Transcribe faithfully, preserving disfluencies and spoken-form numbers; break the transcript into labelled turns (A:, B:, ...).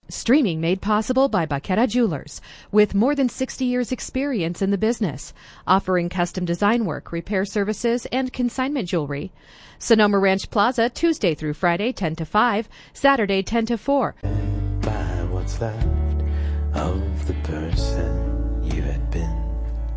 A: Streaming made possible by Baqueta Jewelers, with more than sixty years experience in the business, offering custom design work, repair services, and consignment jewelry. Sonoma Ranch Plaza, Tuesday through Friday, ten to five, Saturday, ten to four.
B: By what's left of the person you had been.